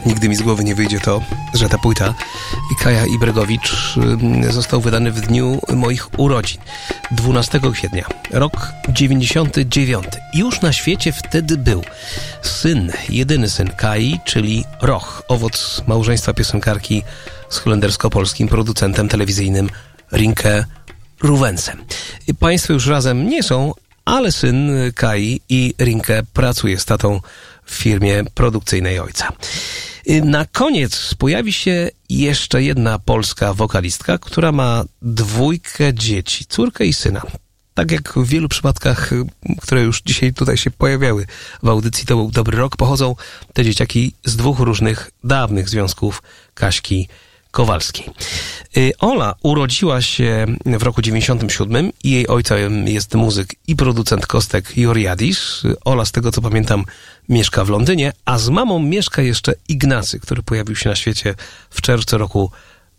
nigdy mi z głowy nie wyjdzie to, że ta płyta Kaja Ibregowicz został wydany w dniu moich urodzin, 12 kwietnia, rok 99. Już na świecie wtedy był syn, jedyny syn Kai, czyli Roch, owoc małżeństwa piosenkarki z holendersko-polskim producentem telewizyjnym Rinke Rouvensem. Państwo już razem nie są, ale syn Kai i Rinke pracuje z tatą w firmie produkcyjnej ojca. Na koniec pojawi się jeszcze jedna polska wokalistka, która ma 2 dzieci, córkę i syna. Tak jak w wielu przypadkach, które już dzisiaj tutaj się pojawiały w audycji To był dobry rok, pochodzą te dzieciaki z 2 różnych dawnych związków Kaśki Kowalskiej. Ola urodziła się w roku 97 i jej ojcem jest muzyk i producent Kostek Joriadis. Ola, z tego co pamiętam, mieszka w Londynie, a z mamą mieszka jeszcze Ignacy, który pojawił się na świecie w czerwcu roku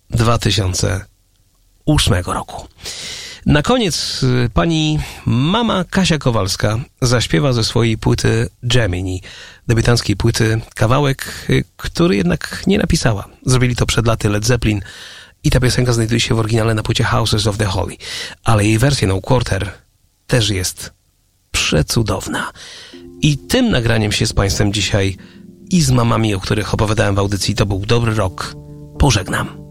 2008 roku. Na koniec pani mama Kasia Kowalska zaśpiewa ze swojej płyty Gemini, debiutanckiej płyty, kawałek, który jednak nie napisała. Zrobili to przed laty Led Zeppelin i ta piosenka znajduje się w oryginale na płycie Houses of the Holy, ale jej wersja No Quarter też jest przecudowna. I tym nagraniem się z Państwem dzisiaj i z mamami, o których opowiadałem w audycji To był dobry rok, pożegnam.